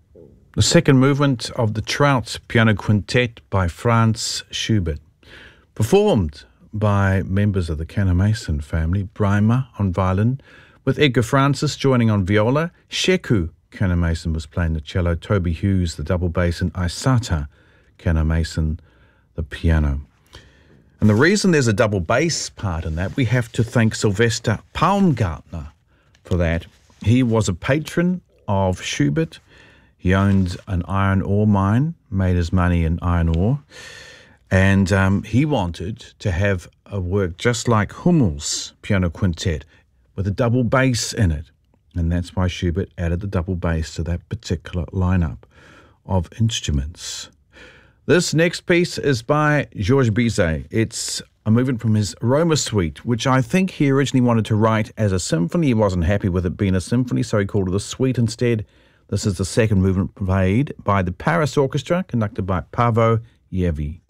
The second movement of the Trout Piano Quintet by Franz Schubert, performed by members of the Canamason family. Breimer on violin, with Edgar Francis joining on viola. Sheku Canamason was playing the cello, Toby Hughes the double bass, and Isata Canamason the piano. And the reason there's a double bass part in that, we have to thank Sylvester Paumgartner for that. He was a patron of Schubert. He owned an iron ore mine, made his money in iron ore, and he wanted to have a work just like Hummel's piano quintet with a double bass in it. And that's why Schubert added the double bass to that particular lineup of instruments. This next piece is by Georges Bizet. It's a movement from his Roma Suite, which I think he originally wanted to write as a symphony. He wasn't happy with it being a symphony, so he called it a suite instead. This is the second movement played by the Paris Orchestra, conducted by Paavo Järvi.